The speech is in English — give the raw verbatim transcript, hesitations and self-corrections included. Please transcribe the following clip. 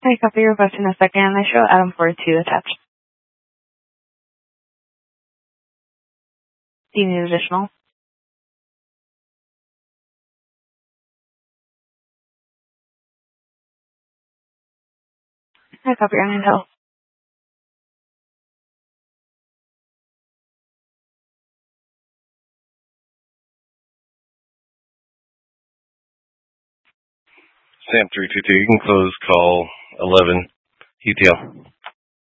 I copy your request in a second. I show Adam four two attached. Do you need additional? I copy your intel. Sam three two two, you can close call eleven U T L.